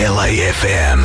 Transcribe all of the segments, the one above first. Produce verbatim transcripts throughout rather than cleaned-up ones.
L A F M.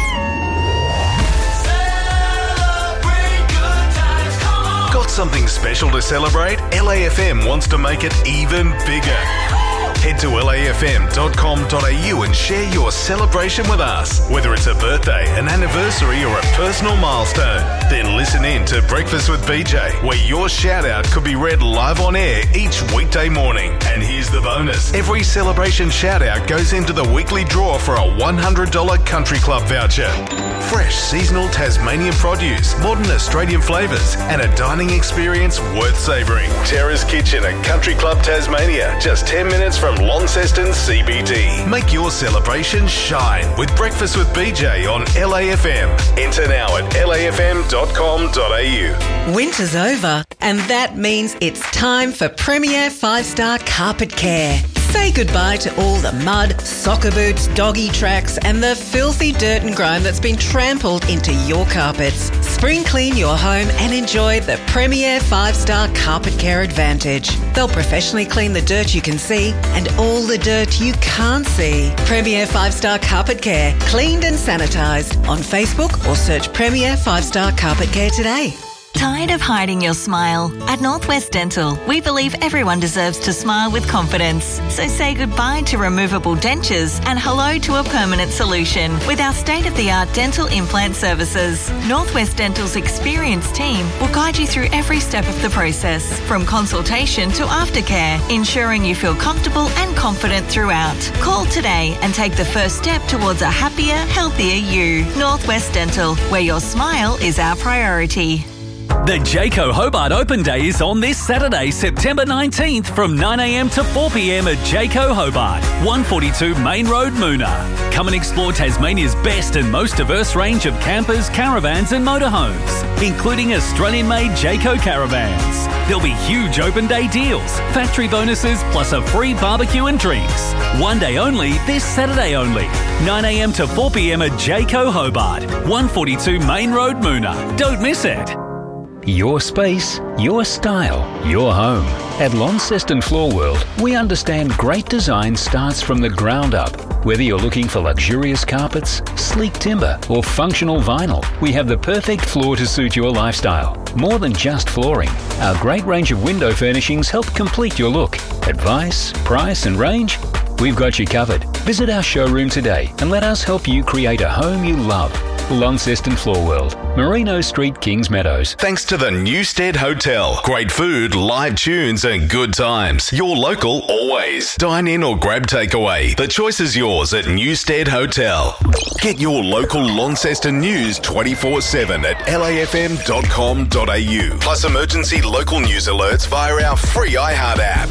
Got something special to celebrate? L A F M wants to make it even bigger. Head to L A F M dot com dot a u and share your celebration with us. Whether it's a birthday, an anniversary or a personal milestone, then listen in to Breakfast with B J, where your shout-out could be read live on air each weekday morning. And here's the bonus. Every celebration shout-out goes into the weekly draw for a one hundred dollars Country Club voucher. Fresh seasonal Tasmanian produce, modern Australian flavours, and a dining experience worth savouring. Terra's Kitchen at Country Club Tasmania, just ten minutes from Launceston C B D. Make your celebration shine with Breakfast with B J on L A F M. Enter now at L A F M dot com dot a u. Winter's over, and that means it's time for Premier five star Carpet Care. Say goodbye to all the mud, soccer boots, doggy tracks, and the filthy dirt and grime that's been trampled into your carpets. Spring clean your home and enjoy the Premier five star Carpet Care Advantage. They'll professionally clean the dirt you can see and all the dirt you can't see. Premier five star Carpet Care, cleaned and sanitised. On Facebook or search Premier five star Carpet Care today. Tired of hiding your smile? At Northwest Dental, we believe everyone deserves to smile with confidence. So say goodbye to removable dentures and hello to a permanent solution with our state-of-the-art dental implant services. Northwest Dental's experienced team will guide you through every step of the process, from consultation to aftercare, ensuring you feel comfortable and confident throughout. Call today and take the first step towards a happier, healthier you. Northwest Dental, where your smile is our priority. The Jayco Hobart Open Day is on this Saturday, September nineteenth from nine a m to four p m at Jayco Hobart, one forty-two Main Road, Moona. Come and explore Tasmania's best and most diverse range of campers, caravans and motorhomes, including Australian-made Jayco caravans. There'll be huge open day deals, factory bonuses plus a free barbecue and drinks. One day only, this Saturday only, nine a m to four p m at Jayco Hobart, one forty-two Main Road, Moona. Don't miss it. Your space, your style, your home. At Launceston Floor World, we understand great design starts from the ground up. Whether you're looking for luxurious carpets, sleek timber, or functional vinyl, we have the perfect floor to suit your lifestyle. More than just flooring, our great range of window furnishings help complete your look. Advice, price, and range? We've got you covered. Visit our showroom today and let us help you create a home you love. Launceston Floor World, Merino Street, Kings Meadows. Thanks to the Newstead Hotel. Great food, live tunes and good times. Your local always. Dine in or grab takeaway. The choice is yours at Newstead Hotel. Get your local Launceston news twenty-four seven at L A F M dot com dot a u. Plus emergency local news alerts via our free iHeart app.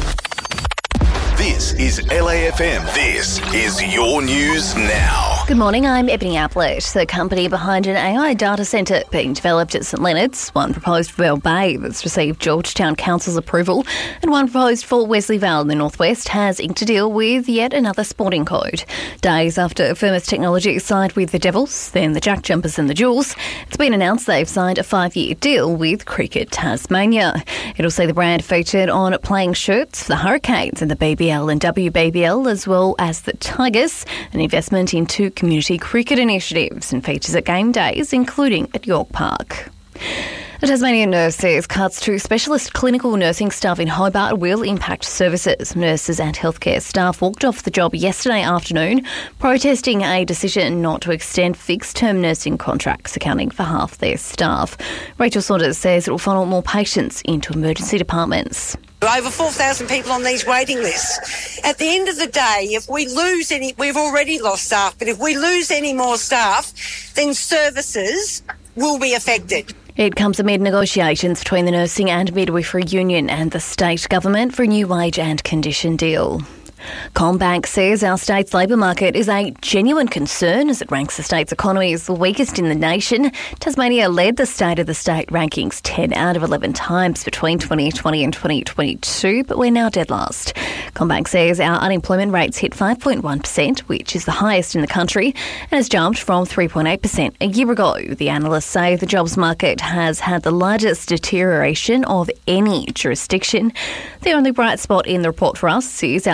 This is L A F M. This is your news now. Good morning, I'm Ebony Applet, the company behind an A I data centre being developed at St Leonard's, one proposed for Bell Bay that's received Georgetown Council's approval, and one proposed for Wesley Vale in the northwest has inked a deal with yet another sporting code. Days after Firmus Technologies signed with the Devils, then the Jack Jumpers and the Jewels, it's been announced they've signed a five-year deal with Cricket Tasmania. It'll see the brand featured on playing shirts for the Hurricanes and the B B L and W B B L, as well as the Tigers, an investment into community cricket initiatives and features at game days, including at York Park. The Tasmanian Nurse says cuts to specialist clinical nursing staff in Hobart will impact services. Nurses and healthcare staff walked off the job yesterday afternoon, protesting a decision not to extend fixed-term nursing contracts, accounting for half their staff. Rachel Saunders says it will funnel more patients into emergency departments. Over four thousand people on these waiting lists. At the end of the day, if we lose any, we've already lost staff, but if we lose any more staff, then services will be affected. It comes amid negotiations between the Nursing and Midwifery Union and the state government for a new wage and condition deal. CommBank says our state's labour market is a genuine concern as it ranks the state's economy as the weakest in the nation. Tasmania led the State of the State rankings ten out of eleven times between twenty twenty and twenty twenty-two, but we're now dead last. CommBank says our unemployment rates hit five point one percent, which is the highest in the country, and has jumped from three point eight percent a year ago. The analysts say the jobs market has had the largest deterioration of any jurisdiction. The only bright spot in the report for us is our state's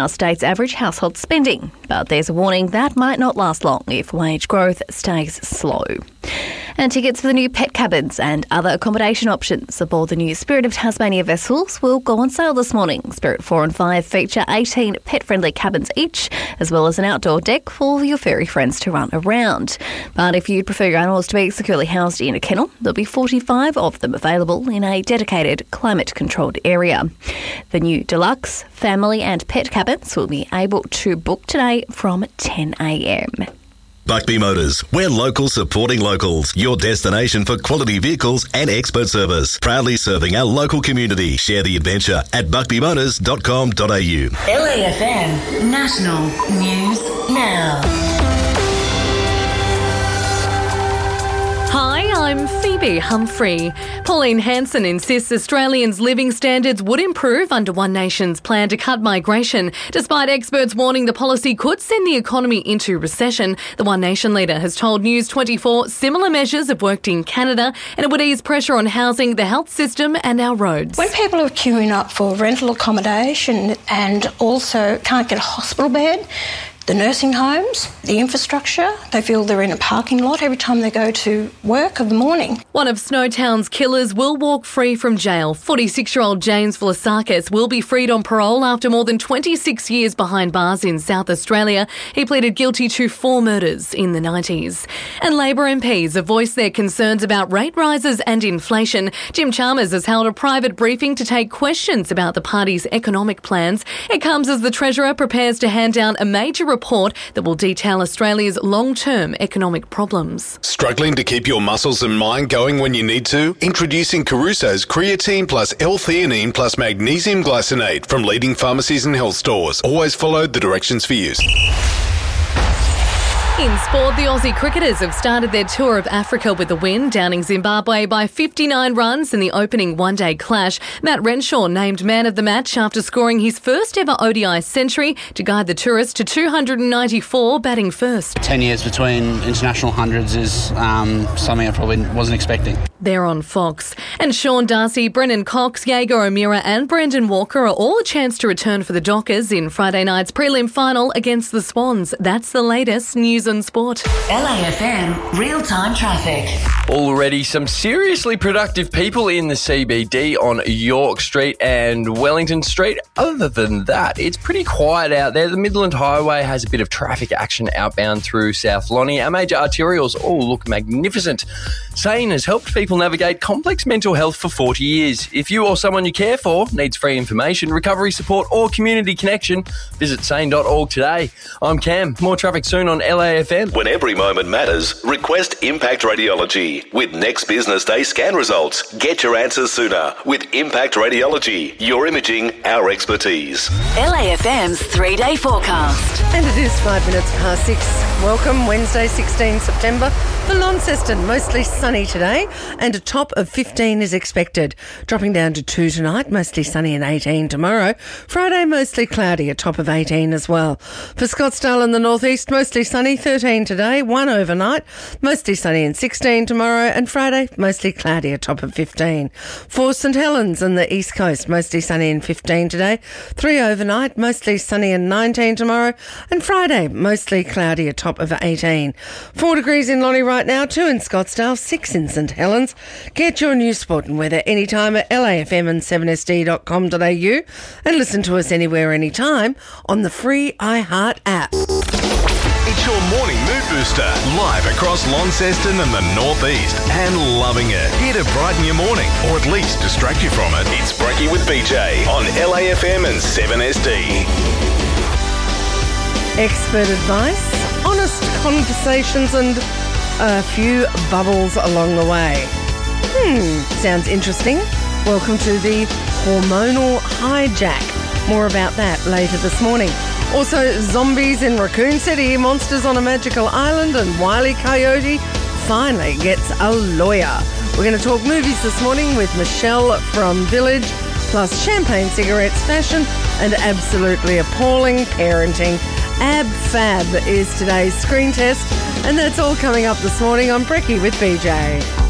boosts average household spending. But there's a warning that might not last long if wage growth stays slow. And tickets for the new pet cabins and other accommodation options aboard the new Spirit of Tasmania vessels will go on sale this morning. Spirit four and five feature eighteen pet-friendly cabins each, as well as an outdoor deck for your furry friends to run around. But if you'd prefer your animals to be securely housed in a kennel, there'll be forty-five of them available in a dedicated climate-controlled area. The new deluxe, family and pet cabins will be able to book today from ten a.m. Buckby Motors, we're local supporting locals. Your destination for quality vehicles and expert service. Proudly serving our local community. Share the adventure at buckby motors dot com dot a u. L A F M National News Now. Hi, I'm Phoebe Humphrey. Pauline Hanson insists Australians' living standards would improve under One Nation's plan to cut migration. Despite experts warning the policy could send the economy into recession, the One Nation leader has told News twenty-four similar measures have worked in Canada and it would ease pressure on housing, the health system and our roads. When people are queuing up for rental accommodation and also can't get a hospital bed, the nursing homes, the infrastructure, they feel they're in a parking lot every time they go to work in the morning. One of Snowtown's killers will walk free from jail. forty-six-year-old James Vlasakis will be freed on parole after more than twenty-six years behind bars in South Australia. He pleaded guilty to four murders in the nineties. And Labor M Ps have voiced their concerns about rate rises and inflation. Jim Chalmers has held a private briefing to take questions about the party's economic plans. It comes as the Treasurer prepares to hand down a major report that will detail Australia's long-term economic problems. Struggling to keep your muscles and mind going when you need to? Introducing Caruso's Creatine plus L-theanine plus magnesium glycinate from leading pharmacies and health stores. Always follow the directions for use. In sport, the Aussie cricketers have started their tour of Africa with a win, downing Zimbabwe by fifty-nine runs in the opening one-day clash. Matt Renshaw named man of the match after scoring his first ever O D I century to guide the tourists to two hundred ninety-four, batting first. Ten years between international hundreds is um, something I probably wasn't expecting. They're on Fox. And Sean Darcy, Brennan Cox, Jaeger O'Meara and Brendan Walker are all a chance to return for the Dockers in Friday night's prelim final against the Swans. That's the latest news and sport. L A F M real-time traffic. Already some seriously productive people in the C B D on York Street and Wellington Street. Other than that, it's pretty quiet out there. The Midland Highway has a bit of traffic action outbound through South Lonnie. Our major arterials all look magnificent. Sane has helped people navigate complex mental health for forty years. If you or someone you care for needs free information, recovery support or community connection, visit sane dot org today. I'm Cam. More traffic soon on L A F M. When every moment matters, request Impact Radiology. With next business day scan results, get your answers sooner with Impact Radiology. Your imaging, our expertise. L A F M's three-day forecast. And it is five minutes past six. Welcome, Wednesday, sixteenth September. For Launceston, mostly sunny today and a top of fifteen is expected. Dropping down to two tonight, mostly sunny and eighteen tomorrow. Friday, mostly cloudy, a top of eighteen as well. For Scottsdale and the northeast, mostly sunny, thirteen today, one overnight, mostly sunny and sixteen tomorrow, and Friday, mostly cloudy, a top of fifteen. For St Helens and the east coast, mostly sunny and fifteen today, three overnight, mostly sunny and nineteen tomorrow, and Friday, mostly cloudy, a top of eighteen. Four degrees in Lonnie right now, two in Scottsdale, six in St Helens. Get your news, sport and weather anytime at L A F M and seven S D dot com dot a u and listen to us anywhere, anytime on the free iHeart app. It's your morning mood booster, live across Launceston and the northeast, and loving it. Here to brighten your morning, or at least distract you from it. It's Breaky with B J on L A F M and seven S D. Expert advice, honest conversations and a few bubbles along the way. Hmm, sounds interesting. Welcome to the hormonal hijack. More about that later this morning. Also, zombies in Raccoon City, monsters on a magical island, and Wile E. Coyote finally gets a lawyer. We're going to talk movies this morning with Michelle from Village, plus champagne, cigarettes, fashion, and absolutely appalling parenting. Ab Fab is today's screen test, and that's all coming up this morning on Brecky with B J.